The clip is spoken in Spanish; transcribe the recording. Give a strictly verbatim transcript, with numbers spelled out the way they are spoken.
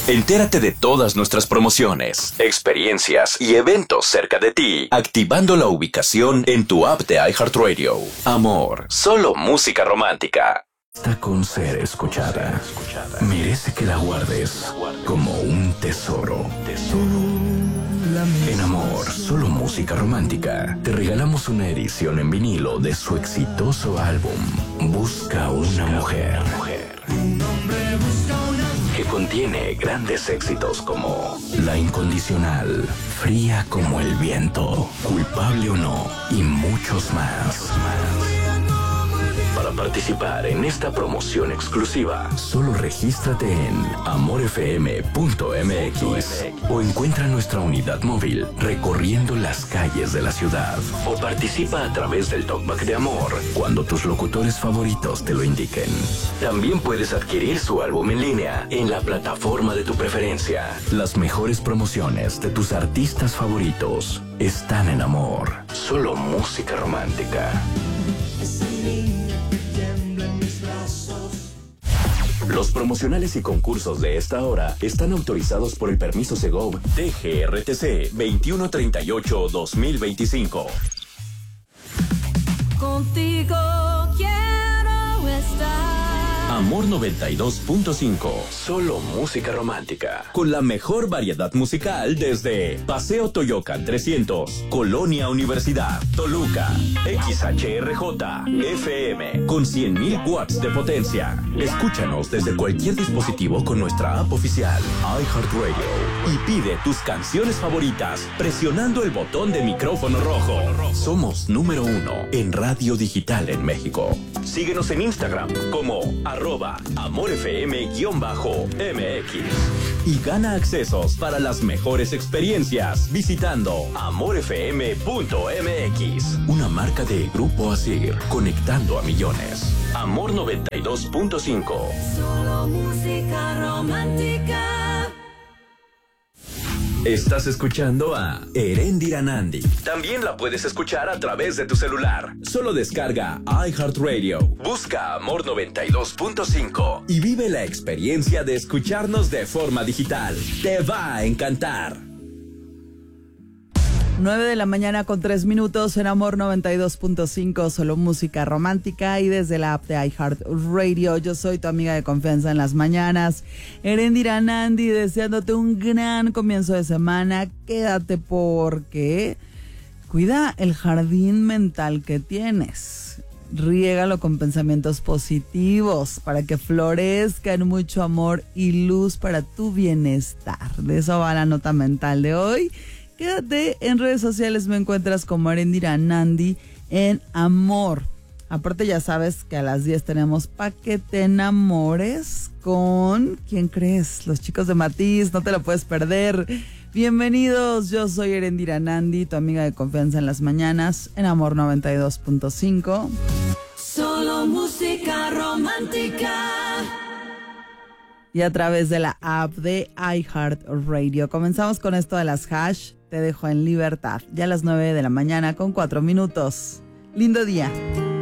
Entérate de todas nuestras promociones, experiencias y eventos cerca de ti, activando la ubicación en tu app de iHeartRadio. Amor, solo música romántica. Está con ser escuchada. Merece que la guardes como un tesoro. En Amor, solo música romántica, te regalamos una edición en vinilo de su exitoso álbum Busca una mujer, que contiene grandes éxitos como La Incondicional, Fría como el viento, Culpable o no y muchos más. Para participar en esta promoción exclusiva, solo regístrate en amor f m punto m x o encuentra nuestra unidad móvil recorriendo las calles de la ciudad, o participa a través del Talkback de Amor cuando tus locutores favoritos te lo indiquen. También puedes adquirir su álbum en línea en la plataforma de tu preferencia. Las mejores promociones de tus artistas favoritos están en Amor, solo música romántica. Los promocionales y concursos de esta hora están autorizados por el permiso Segov T G R T C veintiuno treinta y ocho dos mil veinticinco. Contigo quiero estar. Amor noventa y dos punto cinco. Solo música romántica. Con la mejor variedad musical desde Paseo Toyocan trescientos, Colonia Universidad, Toluca, X H R J, F M, con cien mil watts de potencia. Escúchanos desde cualquier dispositivo con nuestra app oficial, iHeartRadio, y pide tus canciones favoritas presionando el botón de micrófono rojo. Somos número uno en radio digital en México. Síguenos en Instagram como arroba amorfm-M X y gana accesos para las mejores experiencias visitando amor f m punto m x, una marca de Grupo Asir, conectando a millones. Amor noventa y dos punto cinco. Solo música romántica. Estás escuchando a Erendira Nandi. También la puedes escuchar a través de tu celular. Solo descarga iHeartRadio, busca Amor noventa y dos punto cinco y vive la experiencia de escucharnos de forma digital. Te va a encantar. nueve de la mañana con tres minutos en Amor noventa y dos punto cinco, solo música romántica, y desde la app de iHeartRadio. Yo soy tu amiga de confianza en las mañanas, Erendira Nandi, deseándote un gran comienzo de semana. Quédate porque cuida el jardín mental que tienes. Riégalo con pensamientos positivos para que florezcan mucho amor y luz para tu bienestar. De eso va la nota mental de hoy. Quédate en redes sociales, me encuentras como Erendira Nandi en Amor. Aparte ya sabes que a las diez tenemos Pa' que te enamores con... ¿Quién crees? Los chicos de Matiz, no te lo puedes perder. Bienvenidos, yo soy Erendira Nandi, tu amiga de confianza en las mañanas en Amor noventa y dos punto cinco. Solo música romántica. Y a través de la app de iHeartRadio. Comenzamos con esto de las hash. Te dejo en libertad. Ya a las nueve de la mañana con cuatro minutos. Lindo día.